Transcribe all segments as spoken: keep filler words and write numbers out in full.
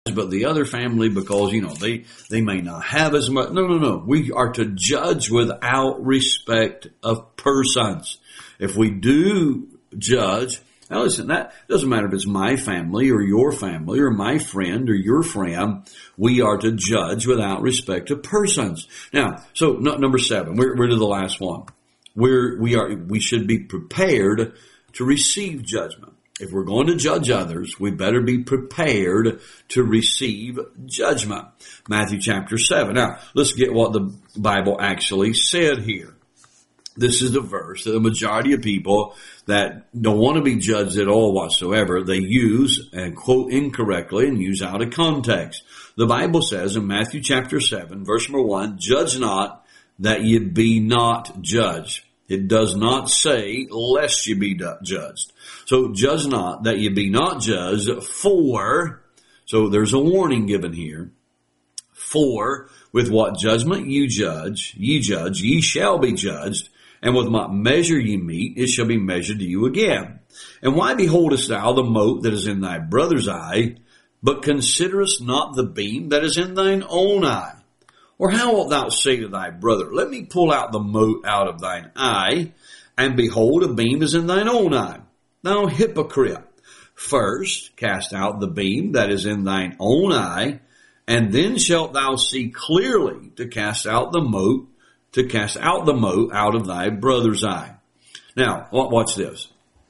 but the other family because, you know, they, they may not have as much. No, no, no. We are to judge without respect of persons. If we do judge, now listen, that doesn't matter if it's my family or your family or my friend or your friend. We are to judge without respect of persons. Now, so no, number seven, we're, we're to the last one. We're, we are, we should be prepared to receive judgment. If we're going to judge others, we better be prepared to receive judgment. Matthew chapter seven. Now, let's get what the Bible actually said here. This is the verse that the majority of people that don't want to be judged at all whatsoever, they use and quote incorrectly and use out of context. The Bible says in Matthew chapter seven, verse number one, judge not that ye be not judged. It does not say, lest you be judged. So judge not that ye be not judged, for, so there's a warning given here, for with what judgment you judge, ye judge, ye shall be judged, and with what measure ye meet, it shall be measured to you again. And why beholdest thou the mote that is in thy brother's eye, but considerest not the beam that is in thine own eye? Or how wilt thou say to thy brother, let me pull out the mote out of thine eye, and behold, a beam is in thine own eye? Thou hypocrite, first cast out the beam that is in thine own eye, and then shalt thou see clearly to cast out the mote, to cast out the mote out of thy brother's eye. Now, watch this.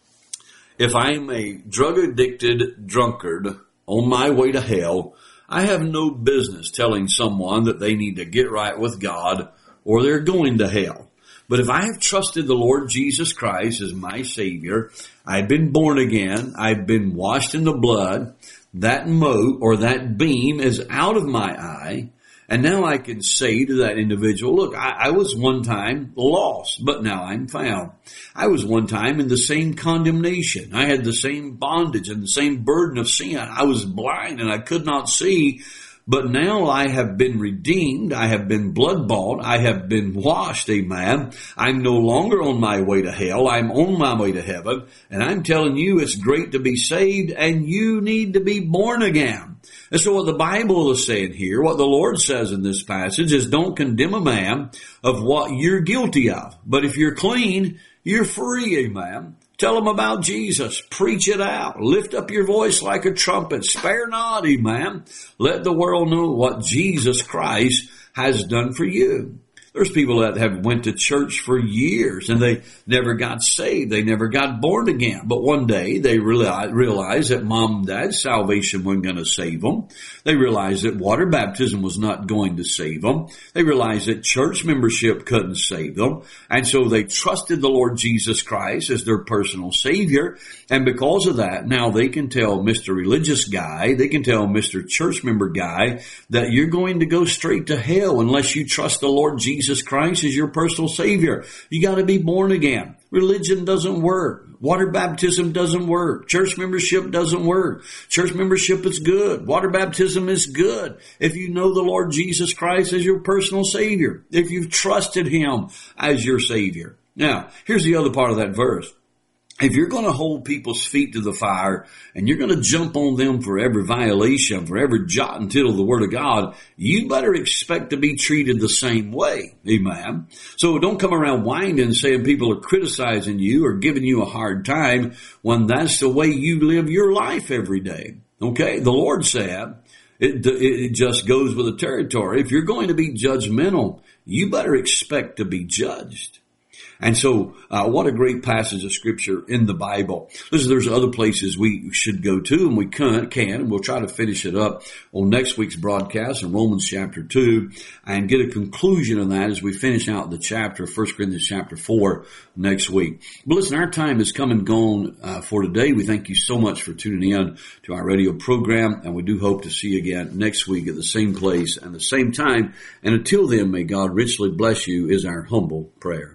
If I'm a drug-addicted drunkard on my way to hell, I have no business telling someone that they need to get right with God or they're going to hell. But if I have trusted the Lord Jesus Christ as my Savior, I've been born again, I've been washed in the blood, that mote or that beam is out of my eye, and now I can say to that individual, look, I, I was one time lost, but now I'm found. I was one time in the same condemnation. I had the same bondage and the same burden of sin. I was blind and I could not see, but now I have been redeemed. I have been blood bought. I have been washed, amen. I'm no longer on my way to hell. I'm on my way to heaven. And I'm telling you, it's great to be saved and you need to be born again. And so what the Bible is saying here, what the Lord says in this passage is don't condemn a man of what you're guilty of. But if you're clean, you're free, amen. Tell them about Jesus. Preach it out. Lift up your voice like a trumpet. Spare not, amen. Let the world know what Jesus Christ has done for you. There's people that have went to church for years and they never got saved. They never got born again. But one day they realized, realized that mom and dad's salvation wasn't going to save them. They realized that water baptism was not going to save them. They realized that church membership couldn't save them. And so they trusted the Lord Jesus Christ as their personal Savior. And because of that, now they can tell Mister Religious Guy, they can tell Mister Church Member Guy that you're going to go straight to hell unless you trust the Lord Jesus Jesus Christ is your personal Savior. You got to be born again. Religion doesn't work. Water baptism doesn't work. Church membership doesn't work. Church membership is good. Water baptism is good if you know the Lord Jesus Christ as your personal Savior, if you've trusted Him as your Savior. Now, here's the other part of that verse. If you're going to hold people's feet to the fire and you're going to jump on them for every violation, for every jot and tittle of the Word of God, you better expect to be treated the same way. Amen. So don't come around whining saying people are criticizing you or giving you a hard time when that's the way you live your life every day. Okay? The Lord said it, it just goes with the territory. If you're going to be judgmental, you better expect to be judged. And so, uh, what a great passage of Scripture in the Bible. Listen, there's other places we should go to, and we can, can, and we'll try to finish it up on next week's broadcast in Romans chapter two, and get a conclusion on that as we finish out the chapter, First Corinthians chapter four, next week. But listen, our time has come and gone uh, for today. We thank you so much for tuning in to our radio program, and we do hope to see you again next week at the same place and the same time. And until then, may God richly bless you is our humble prayer.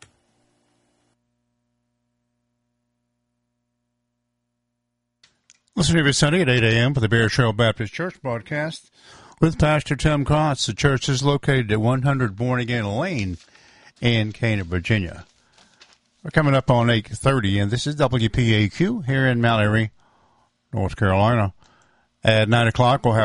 Listen every Sunday at eight a.m. for the Bear Trail Baptist Church broadcast with Pastor Tim Kotz. The church is located at one hundred Born Again Lane in Cana, Virginia. We're coming up on eight thirty, and this is W P A Q here in Mount Airy, North Carolina. At nine o'clock, we'll have